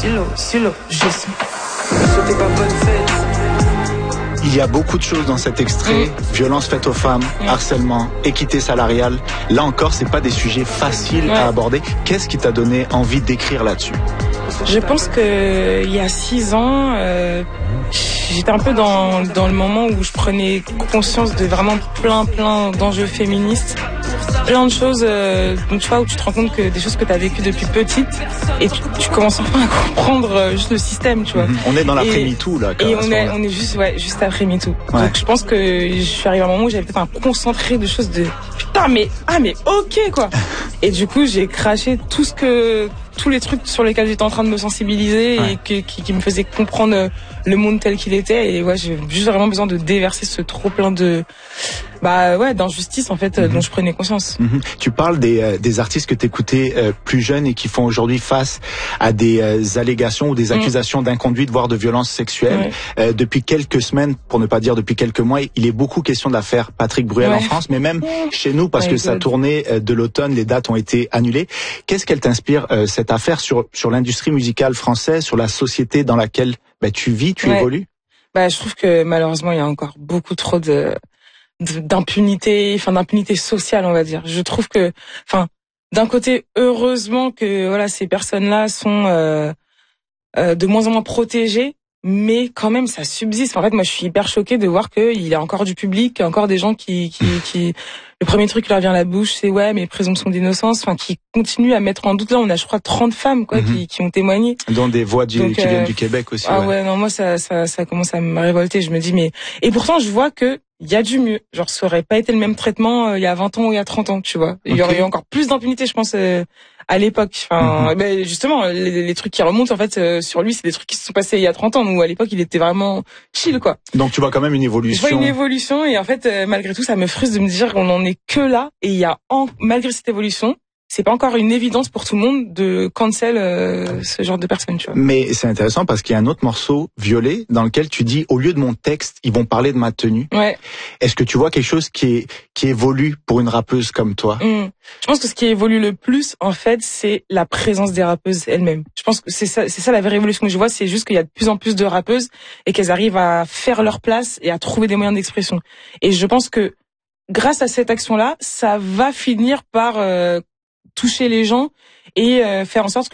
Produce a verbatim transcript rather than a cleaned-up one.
silo, syllogisme. C'était pas bonne fête. Il y a beaucoup de choses dans cet extrait. Mmh. Violence faite aux femmes, mmh. harcèlement, équité salariale. Là encore, c'est pas des sujets faciles ouais. à aborder. Qu'est-ce qui t'a donné envie d'écrire là-dessus? Je pense que il y a six ans, euh, j'étais un peu dans, dans le moment où je prenais conscience de vraiment plein, plein d'enjeux féministes. Plein de choses, euh, donc tu vois, où tu te rends compte que des choses que tu as vécues depuis petite et tu, tu commences enfin à comprendre euh, juste le système, tu vois. Mmh. On est dans l'après-MeToo, là. Et on est, on est juste, ouais, juste après MeToo. Ouais. Donc je pense que je suis arrivée à un moment où j'avais peut-être un concentré de choses de putain, mais, ah, mais ok, quoi. Et du coup, j'ai craché tout ce que, tous les trucs sur lesquels j'étais en train de me sensibiliser ouais. et que, qui, qui me faisaient comprendre le monde tel qu'il était. Et ouais, j'ai juste vraiment besoin de déverser ce trop plein de, bah ouais, d'injustice en fait, mm-hmm. dont je prenais conscience. Mm-hmm. Tu parles des, euh, des artistes que t'écoutais euh, plus jeunes et qui font aujourd'hui face à des euh, allégations ou des accusations mm. d'inconduite, voire de violence sexuelle. Ouais. Euh, depuis quelques semaines, pour ne pas dire depuis quelques mois, il est beaucoup question de l'affaire Patrick Bruel ouais. en France, mais même chez nous, parce ouais, que sa tournée euh, de l'automne, les dates ont été annulées. Qu'est-ce qu'elle t'inspire euh, cette affaire sur sur l'industrie musicale française, sur la société dans laquelle bah, tu vis, tu ouais. évolues? Bah, je trouve que malheureusement, il y a encore beaucoup trop de d'impunité, enfin d'impunité sociale, on va dire. Je trouve que, enfin, d'un côté, heureusement que voilà, ces personnes-là sont euh, euh, de moins en moins protégées, mais quand même, ça subsiste. En fait, moi, je suis hyper choquée de voir qu'il y a encore du public, encore des gens qui, qui, qui, le premier truc qui leur vient à la bouche, c'est ouais, mais présomption d'innocence, enfin, qui continuent à mettre en doute. Là, on a, je crois, trente femmes, quoi, mm-hmm. qui, qui ont témoigné. Dont des voix du, Donc, qui euh, viennent du Québec aussi. Ah ouais, ouais non, moi, ça, ça, ça commence à me révolter. Je me dis, mais, et pourtant, je vois que il y a du mieux. Genre, ça aurait pas été le même traitement euh, il y a vingt ans ou il y a trente ans, tu vois. Il y okay. aurait eu encore plus d'impunité, je pense, euh, à l'époque. Enfin, mm-hmm. ben, justement, les, les trucs qui remontent, en fait, euh, sur lui, c'est des trucs qui se sont passés il y a trente ans, où à l'époque, il était vraiment chill, quoi. Donc, tu vois quand même une évolution. Je vois une évolution, et en fait, euh, malgré tout, ça me frustre de me dire qu'on en est que là, et il y a, en, malgré cette évolution, c'est pas encore une évidence pour tout le monde de cancel euh, ce genre de personnes, tu vois. Mais c'est intéressant parce qu'il y a un autre morceau, Violet, dans lequel tu dis, au lieu de mon texte, ils vont parler de ma tenue. Ouais. Est-ce que tu vois quelque chose qui est qui évolue pour une rappeuse comme toi? Mmh. Je pense que ce qui évolue le plus, en fait, c'est la présence des rappeuses elles-mêmes. Je pense que c'est ça, c'est ça la vraie évolution que je vois, c'est juste qu'il y a de plus en plus de rappeuses et qu'elles arrivent à faire leur place et à trouver des moyens d'expression. Et je pense que grâce à cette action-là, ça va finir par euh, toucher les gens et euh, faire en sorte que